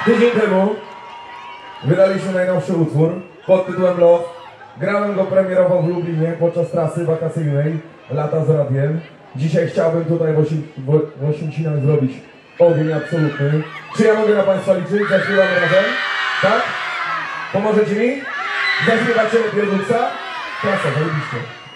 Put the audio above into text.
Tydzień temu wydaliśmy najnowszy utwór pod tytułem Love. Grałem go premierowo w Lublinie podczas trasy wakacyjnej Lata z Radiem. Dzisiaj chciałbym tutaj w Oświęcinach zrobić ogień absolutny. Czy ja mogę na Państwa liczyć? Zaśpiewamy razem? Tak? Pomożecie mi? Zaśpiewacie Pierdolca? Klasa, zajebiście.